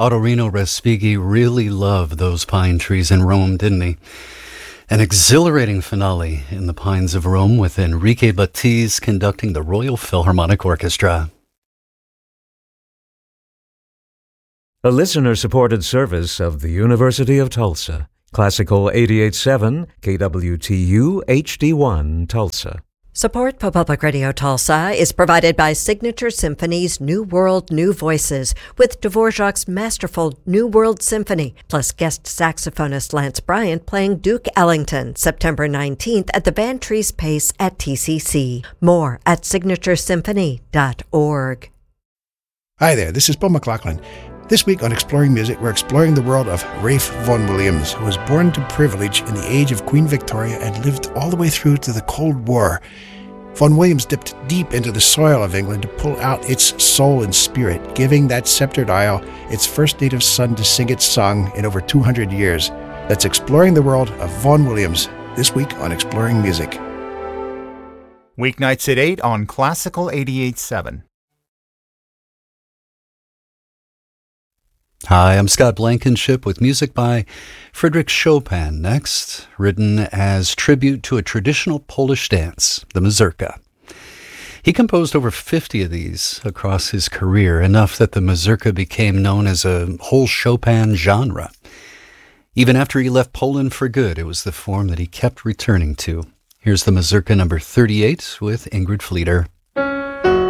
Ottorino Respighi really loved those pine trees in Rome, didn't he? An exhilarating finale in the Pines of Rome with Enrique Batiz conducting the Royal Philharmonic Orchestra. A listener-supported service of the University of Tulsa. Classical 88.7, KWTU HD1, Tulsa. Support for Public Radio Tulsa is provided by Signature Symphony's New World, New Voices with Dvorak's masterful New World Symphony, plus guest saxophonist Lance Bryant playing Duke Ellington, September 19th at the Van Trees Pace at TCC. More at signaturesymphony.org. Hi there, this is Paul McLaughlin. This week on Exploring Music, we're exploring the world of Ralph Vaughan Williams, who was born to privilege in the age of Queen Victoria and lived all the way through to the Cold War. Vaughan Williams dipped deep into the soil of England to pull out its soul and spirit, giving that sceptred isle its first native son to sing its song in over 200 years. That's Exploring the World of Vaughan Williams, this week on Exploring Music. Weeknights at 8 on Classical 88.7. Hi, I'm Scott Blankenship with music by Frédéric Chopin next, written as tribute to a traditional Polish dance, the mazurka. He composed over 50 of these across his career, enough that the mazurka became known as a whole Chopin genre. Even after he left Poland for good, it was the form that he kept returning to. Here's the mazurka number 38 with Ingrid Fleeter.